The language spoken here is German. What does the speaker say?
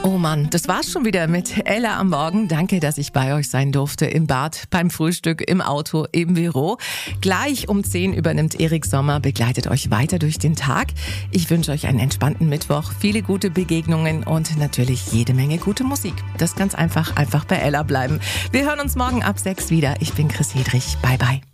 Oh Mann, das war's schon wieder mit Ella am Morgen. Danke, dass ich bei euch sein durfte. Im Bad, beim Frühstück, im Auto, im Büro. Gleich um 10 übernimmt Erik Sommer, begleitet euch weiter durch den Tag. Ich wünsche euch einen entspannten Mittwoch, viele gute Begegnungen und natürlich jede Menge gute Musik. Das ganz einfach bei Ella bleiben. Wir hören uns morgen ab 6 wieder. Ich bin Chris Hedrich. Bye, bye.